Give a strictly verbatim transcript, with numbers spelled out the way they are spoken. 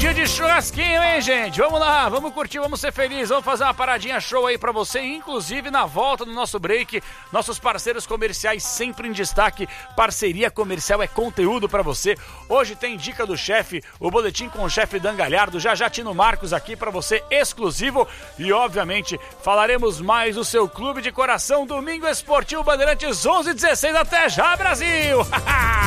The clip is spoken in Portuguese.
Dia de churrasquinho, hein, gente? Vamos lá, vamos curtir, vamos ser felizes, vamos fazer uma paradinha show aí pra você, inclusive na volta do nosso break, nossos parceiros comerciais sempre em destaque, parceria comercial é conteúdo pra você. Hoje tem dica do chefe, o boletim com o chefe Dan Galhardo, já já Tino Marcos aqui pra você, exclusivo, e obviamente falaremos mais do seu clube de coração, Domingo Esportivo Bandeirantes onze e dezesseis, até já, Brasil!